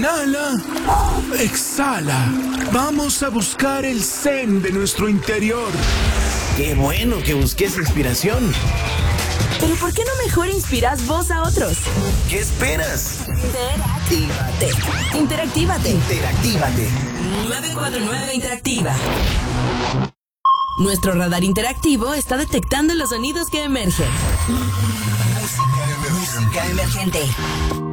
Inhala. Exhala. Vamos a buscar el zen de nuestro interior. ¡Qué bueno que busques inspiración! ¿Pero por qué no mejor inspiras vos a otros? ¿Qué esperas? Interactívate. 949 Interactiva. Nuestro radar interactivo está detectando los sonidos que emergen. Música emergente.